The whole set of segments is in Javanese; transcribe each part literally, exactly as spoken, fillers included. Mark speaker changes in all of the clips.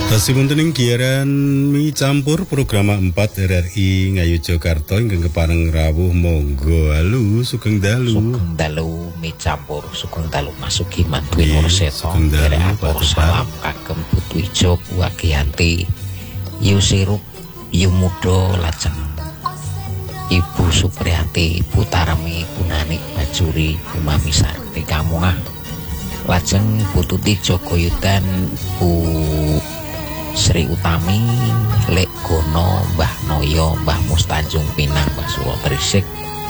Speaker 1: Tasih wonten giaran mi campur program empat R R I Ngayu Jakarta ingkang kepareng rawuh monggo alu sugeng dalu
Speaker 2: sugeng dalu mi campur sugeng dalu masuki Madwi Nurseto derek atur salam kagem Butwijo Buagiyanti Yu Sirup Yu Mudo lajeng Ibu Supriyati Putarami Punani Bajuri Umami Sarti Kamungah lajeng Pututi Joko Yudan Bu Sri Utami, Lek Gono, Mbah Noyo, Mbah Mustanjung Pinang, Mbah Suwo Trisik,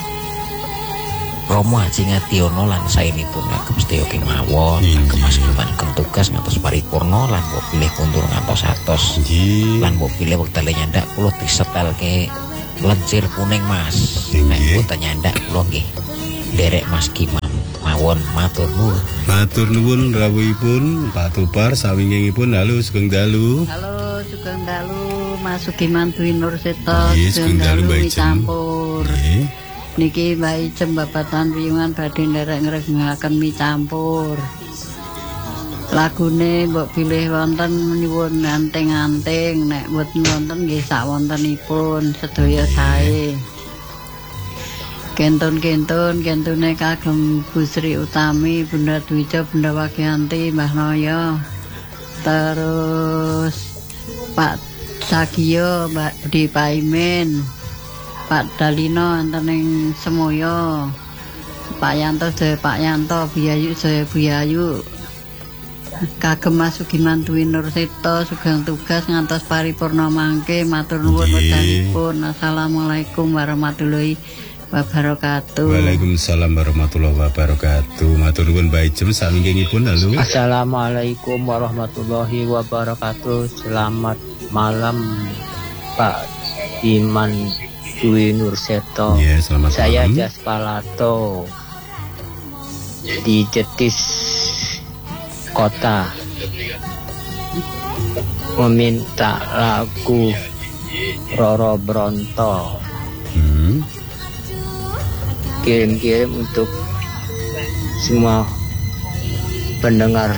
Speaker 2: Romo Haji Ngadiono lan saenipun kagem sedaya kemawon, kagem Mas tugas ngantos paripurna lan mbok pilih kuntur ngantos atos. Lan mbok pilih wektale nyandak kula disetelke lencir kuning Mas. Nek mboten nyandak kula nggih derek Mas Kimam mawon matur nuwun.
Speaker 1: Matur nuwun rawuhipun Pak Tupar sawingkingipun halo sugeng dalu.
Speaker 3: Halo sugeng dalu Mas Sugiman Dwi Nurseto
Speaker 1: sugeng dalu Mbak
Speaker 3: campur. Niki Mbak Ijem babatan piyungan badhe nderek ngregengaken mi campur. Lagune mbok pilih wonten nyuwun anting-anting nek mboten wonten nggih sak wontenipun sedaya sae. Kentun-kentun, kentune kagem Bu Sri Utami, Bunda Dwija, Bunda Wagiyanti, Mbah Noyo, terus Pak Sagio, Mbak Budi Paimin, Pak Dalino, antening Semoyo, Pak Yanto, saya Pak Yanto, Buyayu, saya Buyayu, kagem Mas Sugiman Dwi Nurseto, sugeng tugas ngantos paripurna mangke, matur nuwun wedhanipun. Assalamualaikum warahmatullahi wabarakatuh.
Speaker 1: Waalaikumsalam warahmatullahi wabarakatuh. Matur nuwun Mbak Ijem sakmingkingipun halo.
Speaker 4: Assalamualaikum warahmatullahi wabarakatuh. Selamat malam Pak Iman Dwi Nurseto.
Speaker 1: Ya, selamat
Speaker 4: Saya
Speaker 1: malam.
Speaker 4: Jas Palato di Jetis Kota meminta lagu Roro Bronto.
Speaker 1: Hmm.
Speaker 4: Kirim-kirim untuk semua pendengar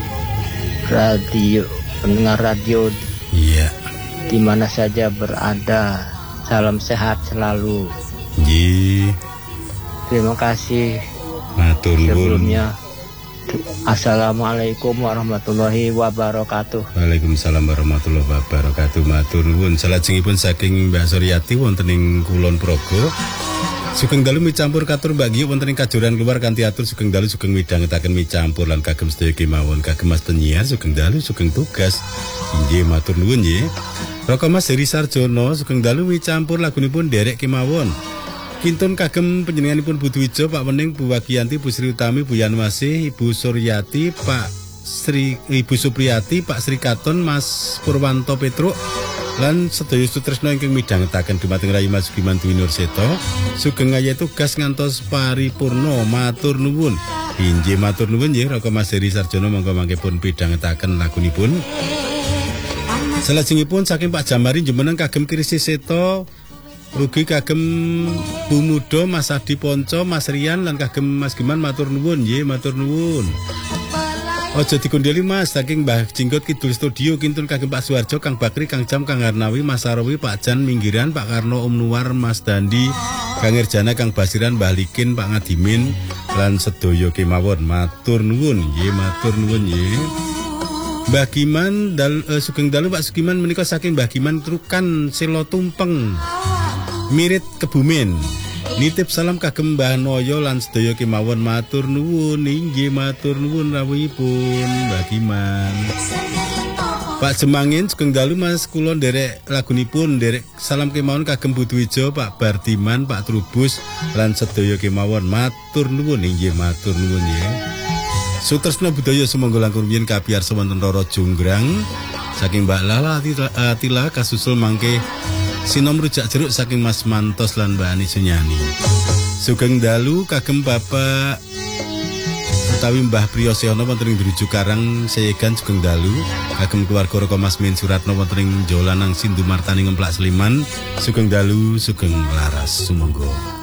Speaker 4: radio, pendengar radio
Speaker 1: Iya.
Speaker 4: di mana saja berada. Salam sehat selalu.
Speaker 1: Nggih.
Speaker 4: Terima kasih.
Speaker 1: Matur nuwun.
Speaker 4: Sebelumnya Assalamualaikum warahmatullahi wabarakatuh.
Speaker 1: Waalaikumsalam warahmatullahi wabarakatuh. Matur nuwun. Salajengipun saking Mbak Suryati wonten ing Kulon Progo. Sugeng dalu mi campur katur Mbak Giyo wonten ing kajuran keluar kanthi atur sugeng dalu sugeng midhangetaken mi campur lan kagem sedaya kemawon kagem Mas penyiar sugeng dalu sugeng tugas. Inggih matur nuwun nggih. Raka Mas Heri Sarjono sugeng dalu mi campur lagunipun derek kemawon. Kintun kagem panjenenganipun Butwijo, Pak Wening, Bu Wagiyanti, Bu Sri Utami, Bu Yanwasih, Ibu Suryati, Pak Sri Ibu Supriyati, Pak Sri Katon, Mas Purwanto Petruk lan sedaya sutresna ingkang midhangetaken dumateng Rayi Mas Sugiman Dwi Nurseto sugeng ngayahi tugas ngantos paripurna matur nuwun. Inggih matur nuwun nggih Raka Mas Heri Sarjono monggo mangke pun midhangetaken lagunipun. Salajengipun saking Pak Jamari Jumeneng kagem Krisi Seto rugi kagem Bu Mudo, Mas Adi Ponco, Mas Rian lan kagem Mas Giman matur nuwun nggih matur nuwun. Ojo dikundeli Mas saking Mbah Jinggot Kidul Studio kintun kagem Pak Suharjo, Kang Bakri, Kang Jam, Kang Harnawi, Mas Sarawi, Pak Jan Minggiran, Pak Karno, Om Nuwar, Mas Dandi, Kang Irjana, Kang Basiran, Mbah Likin, Pak Ngadimin lan sedaya kemawon matur nuwun nggih matur nuwun nggih. Mbah Giman dal uh, sugeng dalu Pak Sugiman menika saking Mbah Giman Trukan Selo Tumpeng Mirit Kebumen. Nitip salam kagem Mbah Noyo lan sedaya kemawon matur nuwun inggih matur nuwun rawuhipun Mbah Giman. Pak Jemangin sugeng dalu Mas kula nderek lagunipun nderek salam kemawon kagem Butwijo, Pak Bardiman, Pak Trubus lan sedaya kemawon matur nuwun inggih matur nuwun nggih. Sutresna budaya sumangga langkung rumiyin kapiyarsa wonten Roro Jonggrang saking Mbak Lala Atila kasusul mangke sinom rujak jeruk saking Mas Mantos lan Mbak Ani Sunyani. Sugeng dalu kagem Bapak utawi Mbah Priyoseono wonten ing Druju Karang Seyegan sugeng dalu kagem keluarga Raka Mas Min Suratno wonten ing Jolanang Sindu Martani Ngemplak Sleman sugeng dalu sugeng laras sumangga.